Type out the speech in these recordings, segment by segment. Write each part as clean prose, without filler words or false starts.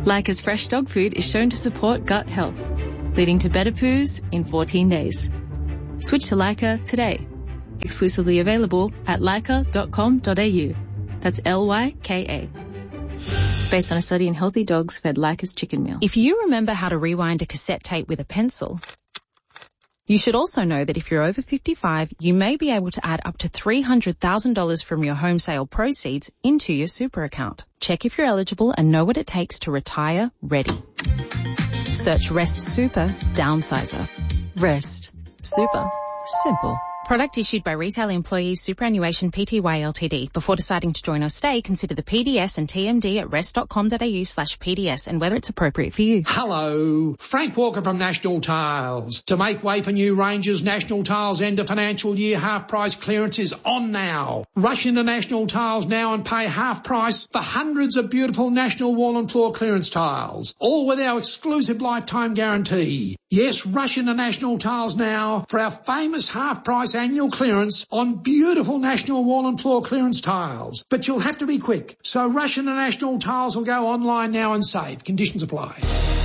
Leica's fresh dog food is shown to support gut health, leading to better poos in 14 days. Switch to Leica today. Exclusively available at leica.com.au. That's Lyka. Based on a study in healthy dogs fed Leica's chicken meal. If you remember how to rewind a cassette tape with a pencil, you should also know that if you're over 55, you may be able to add up to $300,000 from your home sale proceeds into your super account. Check if you're eligible and know what it takes to retire ready. Search Rest Super Downsizer. Rest. Super. Simple. Product issued by Retail Employees Superannuation Pty Ltd. Before deciding to join or stay, consider the PDS and TMD at rest.com.au/PDS and whether it's appropriate for you. Hello, Frank Walker from National Tiles. To make way for new ranges, National Tiles end of financial year half price clearance is on now. Rush into National Tiles now and pay half price for hundreds of beautiful National Wall and Floor clearance tiles, all with our exclusive lifetime guarantee. Yes, rush into National Tiles now for our famous half price annual clearance on beautiful National Wall and Floor clearance tiles. But you'll have to be quick, so rush into National Tiles or go online now and save. Conditions apply.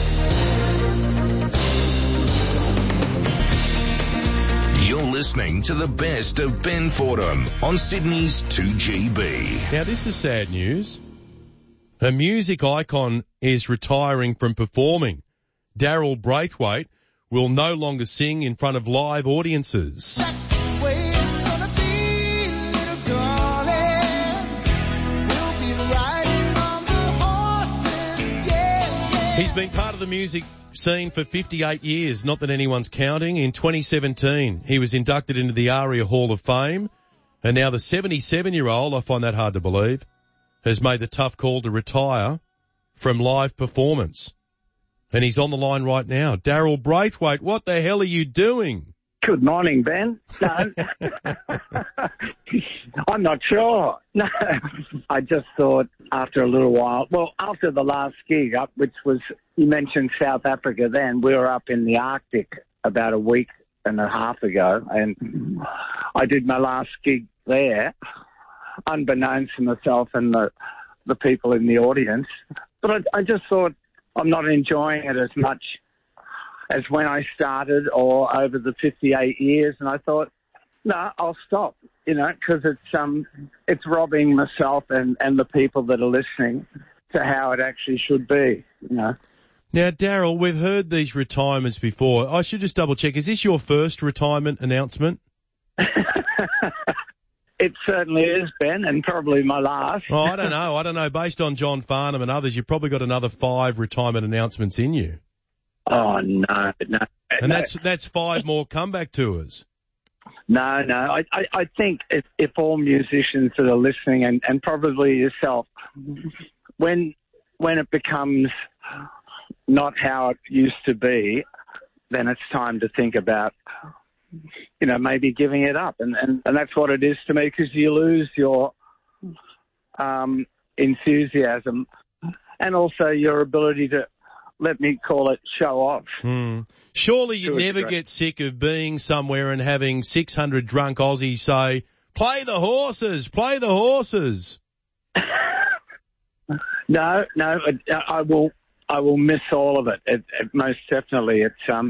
You're listening to the best of Ben Fordham on Sydney's 2GB. Now, this is sad news. A music icon is retiring from performing. Daryl Braithwaite will no longer sing in front of live audiences. He's been part of the music scene for 58 years, not that anyone's counting. In 2017, he was inducted into the ARIA Hall of Fame, and now the 77-year-old, I find that hard to believe, has made the tough call to retire from live performance. And he's on the line right now. Daryl Braithwaite, what the hell are you doing? Good morning, Ben. No, I'm not sure. No, I just thought after a little while, well, after the last gig up, which was, you mentioned South Africa then, we were up in the Arctic about a week and a half ago, and I did my last gig there, unbeknownst to myself and the people in the audience. But I just thought I'm not enjoying it as much as when I started or over the 58 years, and I thought, no, I'll stop, because it's robbing myself and the people that are listening to how it actually should be, Now, Daryl, we've heard these retirements before. I should just double check. Is this your first retirement announcement? It certainly is, Ben, and probably my last. Oh, I don't know. Based on John Farnham and others, you've probably got another 5 retirement announcements in you. Oh, no. And that's 5 more comeback tours. No. I think if all musicians that are listening, and probably yourself, when it becomes not how it used to be, then it's time to think about, maybe giving it up. And that's what it is to me, because you lose your enthusiasm and also your ability to, let me call it, show off. Surely you never get sick of being somewhere and having 600 drunk Aussies say, play the horses, play the horses. No, I will miss all of it. It most definitely.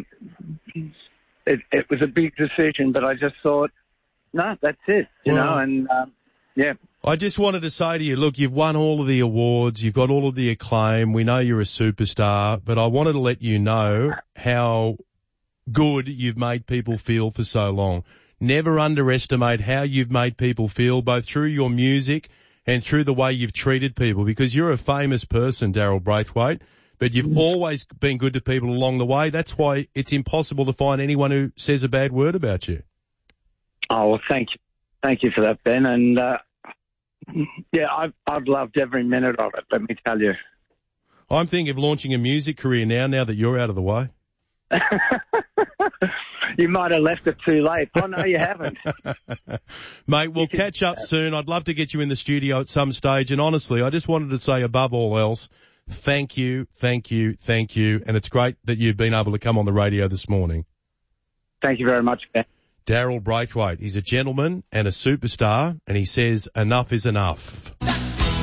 It was a big decision, but I just thought, no, that's it, yeah. I just wanted to say to you, look, you've won all of the awards, you've got all of the acclaim, we know you're a superstar, but I wanted to let you know how good you've made people feel for so long. Never underestimate how you've made people feel, both through your music and through the way you've treated people, because you're a famous person, Daryl Braithwaite, but you've always been good to people along the way. That's why it's impossible to find anyone who says a bad word about you. Oh, well, thank you. Thank you for that, Ben. And, yeah, I've loved every minute of it, let me tell you. I'm thinking of launching a music career now that you're out of the way. You might have left it too late. Oh, no, you haven't. Mate, we'll catch up soon. I'd love to get you in the studio at some stage. And honestly, I just wanted to say above all else, thank you. And it's great that you've been able to come on the radio this morning. Thank you very much, Ben. Daryl Braithwaite. He's a gentleman and a superstar, and he says enough is enough.